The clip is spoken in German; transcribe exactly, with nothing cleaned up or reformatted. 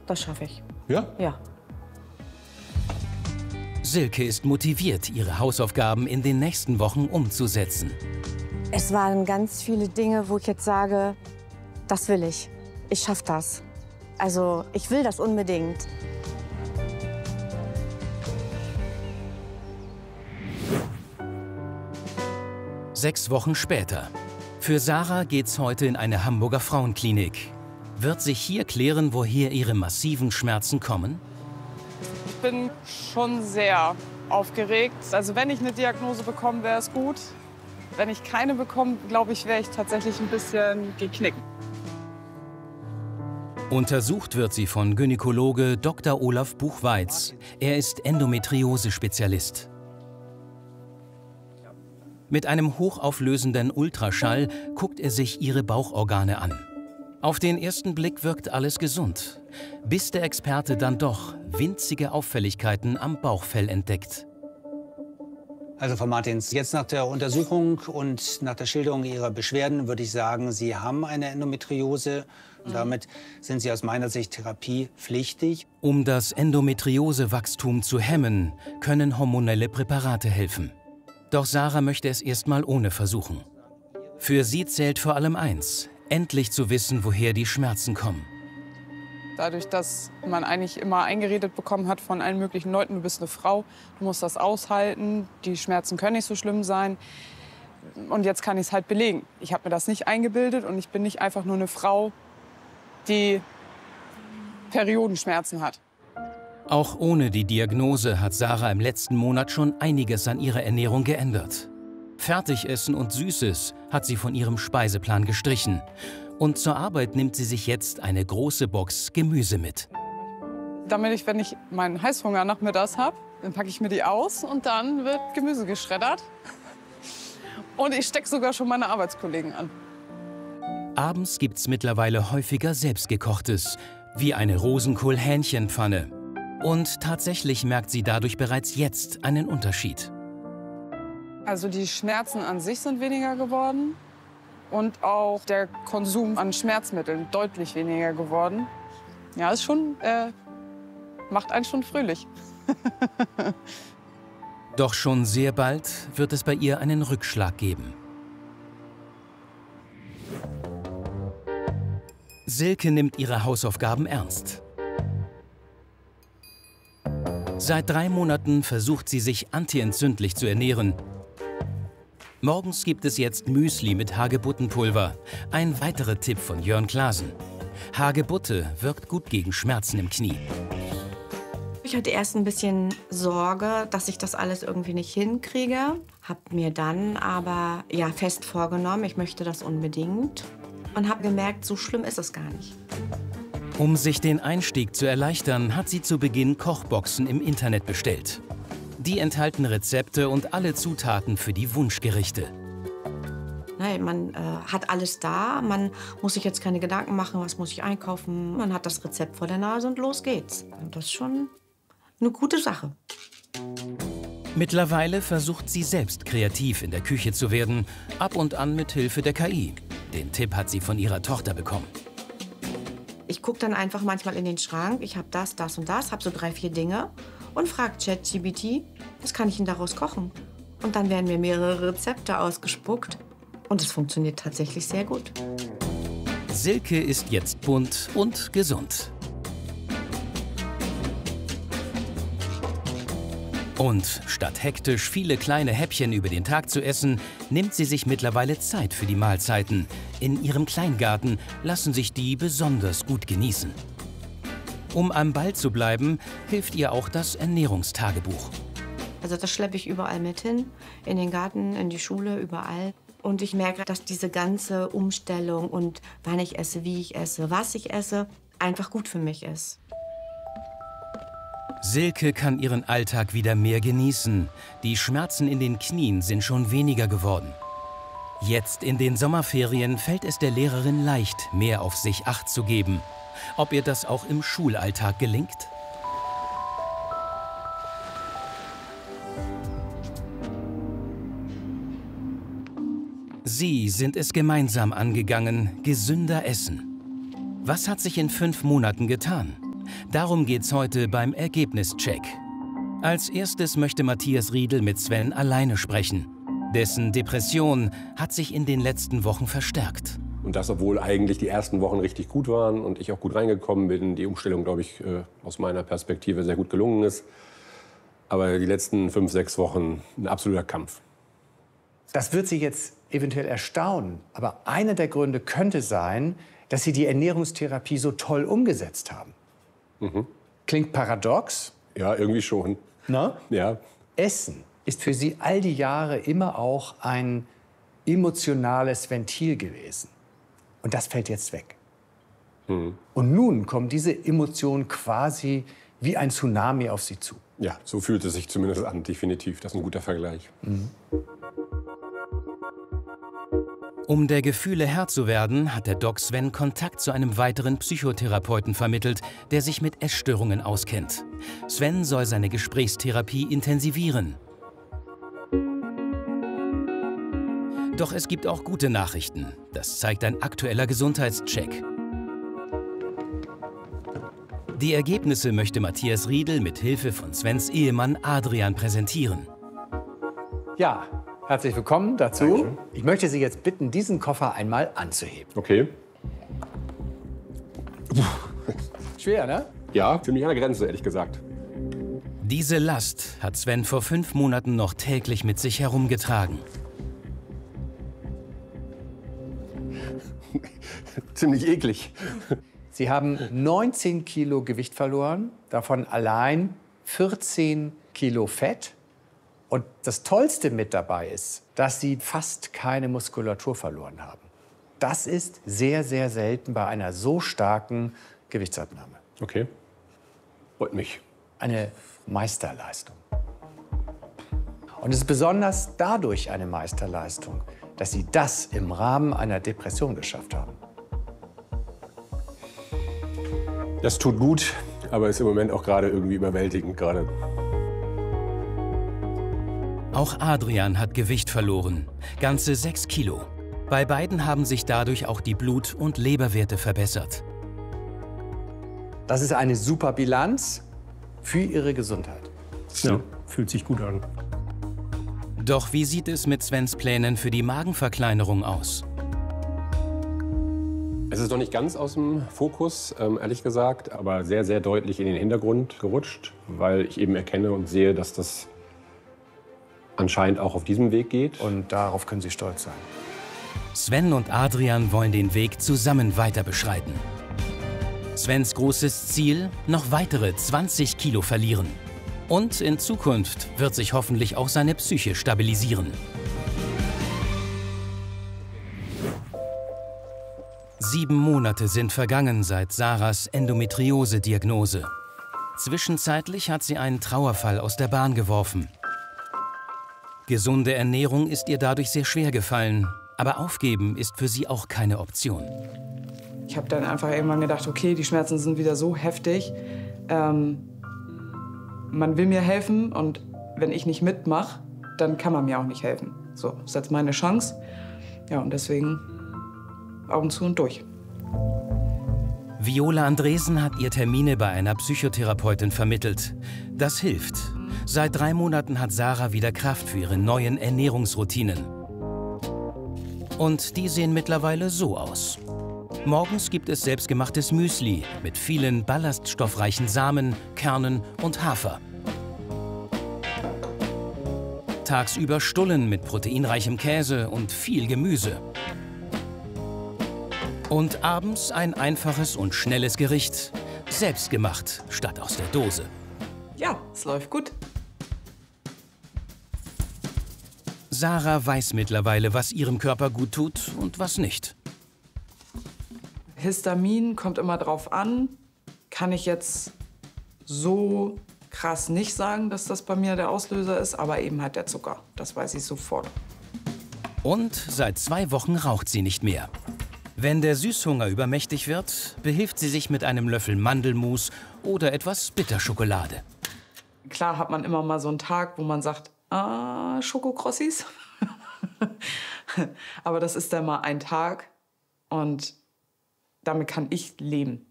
das schaffe ich. Ja? Ja. Silke ist motiviert, ihre Hausaufgaben in den nächsten Wochen umzusetzen. Es waren ganz viele Dinge, wo ich jetzt sage, das will ich. Ich schaffe das. Also ich will das unbedingt. Sechs Wochen später. Für Sarah geht's heute in eine Hamburger Frauenklinik. Wird sich hier klären, woher ihre massiven Schmerzen kommen? Ich bin schon sehr aufgeregt. Also wenn ich eine Diagnose bekomme, wäre es gut. Wenn ich keine bekomme, glaube ich, wäre ich tatsächlich ein bisschen geknickt. Untersucht wird sie von Gynäkologe Doktor Olaf Buchweiz. Er ist Endometriose-Spezialist. Mit einem hochauflösenden Ultraschall guckt er sich ihre Bauchorgane an. Auf den ersten Blick wirkt alles gesund, bis der Experte dann doch winzige Auffälligkeiten am Bauchfell entdeckt. Also Frau Martins, jetzt nach der Untersuchung und nach der Schilderung Ihrer Beschwerden würde ich sagen, Sie haben eine Endometriose. Und damit sind Sie aus meiner Sicht therapiepflichtig. Um das Endometriosewachstum zu hemmen, können hormonelle Präparate helfen. Doch Sarah möchte es erst mal ohne versuchen. Für sie zählt vor allem eins: endlich zu wissen, woher die Schmerzen kommen. Dadurch, dass man eigentlich immer eingeredet bekommen hat von allen möglichen Leuten, du bist eine Frau, du musst das aushalten, die Schmerzen können nicht so schlimm sein. Und jetzt kann ich es halt belegen. Ich habe mir das nicht eingebildet und ich bin nicht einfach nur eine Frau, die Periodenschmerzen hat. Auch ohne die Diagnose hat Sarah im letzten Monat schon einiges an ihrer Ernährung geändert. Fertigessen und Süßes hat sie von ihrem Speiseplan gestrichen. Und zur Arbeit nimmt sie sich jetzt eine große Box Gemüse mit. Damit ich, wenn ich meinen Heißhunger nachmittags habe, dann packe ich mir die aus und dann wird Gemüse geschreddert. Und ich stecke sogar schon meine Arbeitskollegen an. Abends gibt's mittlerweile häufiger selbstgekochtes, wie eine Rosenkohl-Hähnchenpfanne. Und tatsächlich merkt sie dadurch bereits jetzt einen Unterschied. Also die Schmerzen an sich sind weniger geworden und auch der Konsum an Schmerzmitteln deutlich weniger geworden. Ja, ist schon, äh, macht einen schon fröhlich. Doch schon sehr bald wird es bei ihr einen Rückschlag geben. Silke nimmt ihre Hausaufgaben ernst. Seit drei Monaten versucht sie, sich antientzündlich zu ernähren. Morgens gibt es jetzt Müsli mit Hagebuttenpulver. Ein weiterer Tipp von Jörn Klaasen. Hagebutte wirkt gut gegen Schmerzen im Knie. Ich hatte erst ein bisschen Sorge, dass ich das alles irgendwie nicht hinkriege. Hab mir dann aber ja, fest vorgenommen, ich möchte das unbedingt. Und habe gemerkt, so schlimm ist es gar nicht. Um sich den Einstieg zu erleichtern, hat sie zu Beginn Kochboxen im Internet bestellt. Die enthalten Rezepte und alle Zutaten für die Wunschgerichte. Nein, man äh, hat alles da, man muss sich jetzt keine Gedanken machen, was muss ich einkaufen. Man hat das Rezept vor der Nase und los geht's. Und das ist schon eine gute Sache. Mittlerweile versucht sie selbst kreativ in der Küche zu werden, ab und an mit Hilfe der K I. Den Tipp hat sie von ihrer Tochter bekommen. Ich gucke dann einfach manchmal in den Schrank, ich habe das, das und das, habe so drei, vier Dinge und frage ChatGPT, was kann ich denn daraus kochen? Und dann werden mir mehrere Rezepte ausgespuckt und es funktioniert tatsächlich sehr gut. Silke ist jetzt bunt und gesund. Und statt hektisch viele kleine Häppchen über den Tag zu essen, nimmt sie sich mittlerweile Zeit für die Mahlzeiten. In ihrem Kleingarten lassen sich die besonders gut genießen. Um am Ball zu bleiben, hilft ihr auch das Ernährungstagebuch. Also das schleppe ich überall mit hin, in den Garten, in die Schule, überall. Und ich merke, dass diese ganze Umstellung und wann ich esse, wie ich esse, was ich esse, einfach gut für mich ist. Silke kann ihren Alltag wieder mehr genießen. Die Schmerzen in den Knien sind schon weniger geworden. Jetzt in den Sommerferien fällt es der Lehrerin leicht, mehr auf sich Acht zu geben. Ob ihr das auch im Schulalltag gelingt? Sie sind es gemeinsam angegangen, gesünder essen. Was hat sich in fünf Monaten getan? Darum geht's heute beim Ergebnischeck. Als erstes möchte Matthias Riedel mit Sven alleine sprechen. Dessen Depression hat sich in den letzten Wochen verstärkt. Und das, obwohl eigentlich die ersten Wochen richtig gut waren und ich auch gut reingekommen bin. Die Umstellung, glaube ich, aus meiner Perspektive sehr gut gelungen ist. Aber die letzten fünf, sechs Wochen ein absoluter Kampf. Das wird Sie jetzt eventuell erstaunen. Aber einer der Gründe könnte sein, dass Sie die Ernährungstherapie so toll umgesetzt haben. Mhm. Klingt paradox? Ja, irgendwie schon. Na? Ja. Essen ist für Sie all die Jahre immer auch ein emotionales Ventil gewesen. Und das fällt jetzt weg. Mhm. Und nun kommt diese Emotion quasi wie ein Tsunami auf Sie zu. Ja, so fühlt es sich zumindest an, definitiv. Das ist ein guter Vergleich. Mhm. Um der Gefühle Herr zu werden, hat der Doc Sven Kontakt zu einem weiteren Psychotherapeuten vermittelt, der sich mit Essstörungen auskennt. Sven soll seine Gesprächstherapie intensivieren. Doch es gibt auch gute Nachrichten. Das zeigt ein aktueller Gesundheitscheck. Die Ergebnisse möchte Matthias Riedel mit Hilfe von Svens Ehemann Adrian präsentieren. Ja, herzlich willkommen dazu. Dankeschön. Ich möchte Sie jetzt bitten, diesen Koffer einmal anzuheben. Okay. Schwer, ne? Ja, ziemlich an der Grenze, ehrlich gesagt. Diese Last hat Sven vor fünf Monaten noch täglich mit sich herumgetragen. Ziemlich eklig. Sie haben neunzehn Kilo Gewicht verloren, davon allein vierzehn Kilo Fett. Und das Tollste mit dabei ist, dass Sie fast keine Muskulatur verloren haben. Das ist sehr, sehr selten bei einer so starken Gewichtsabnahme. Okay. Freut mich. Eine Meisterleistung. Und es ist besonders dadurch eine Meisterleistung, dass Sie das im Rahmen einer Depression geschafft haben. Das tut gut, aber ist im Moment auch gerade irgendwie überwältigend gerade. Auch Adrian hat Gewicht verloren, ganze sechs Kilo. Bei beiden haben sich dadurch auch die Blut- und Leberwerte verbessert. Das ist eine super Bilanz für Ihre Gesundheit. Ja, fühlt sich gut an. Doch wie sieht es mit Svens Plänen für die Magenverkleinerung aus? Es ist noch nicht ganz aus dem Fokus, ähm, ehrlich gesagt, aber sehr, sehr deutlich in den Hintergrund gerutscht, weil ich eben erkenne und sehe, dass das anscheinend auch auf diesem Weg geht. Und darauf können Sie stolz sein. Sven und Adrian wollen den Weg zusammen weiter beschreiten. Svens großes Ziel, noch weitere zwanzig Kilo verlieren. Und in Zukunft wird sich hoffentlich auch seine Psyche stabilisieren. Sieben Monate sind vergangen seit Sarahs Endometriose-Diagnose. Zwischenzeitlich hat sie einen Trauerfall aus der Bahn geworfen. Gesunde Ernährung ist ihr dadurch sehr schwer gefallen, aber aufgeben ist für sie auch keine Option. Ich habe dann einfach irgendwann gedacht, okay, die Schmerzen sind wieder so heftig. Ähm, man will mir helfen und wenn ich nicht mitmache, dann kann man mir auch nicht helfen. So, das ist jetzt meine Chance. Ja, und deswegen Augen zu und durch. Viola Andresen hat ihr Termine bei einer Psychotherapeutin vermittelt. Das hilft. Seit drei Monaten hat Sarah wieder Kraft für ihre neuen Ernährungsroutinen. Und die sehen mittlerweile so aus. Morgens gibt es selbstgemachtes Müsli mit vielen ballaststoffreichen Samen, Kernen und Hafer. Tagsüber Stullen mit proteinreichem Käse und viel Gemüse. Und abends ein einfaches und schnelles Gericht, selbstgemacht statt aus der Dose. Ja, es läuft gut. Sarah weiß mittlerweile, was ihrem Körper gut tut und was nicht. Histamin kommt immer drauf an. Kann ich jetzt so krass nicht sagen, dass das bei mir der Auslöser ist, aber eben halt der Zucker. Das weiß ich sofort. Und seit zwei Wochen raucht sie nicht mehr. Wenn der Süßhunger übermächtig wird, behilft sie sich mit einem Löffel Mandelmus oder etwas Bitterschokolade. Klar hat man immer mal so einen Tag, wo man sagt, ah, Schokokrossis. Aber das ist dann mal ein Tag und damit kann ich leben.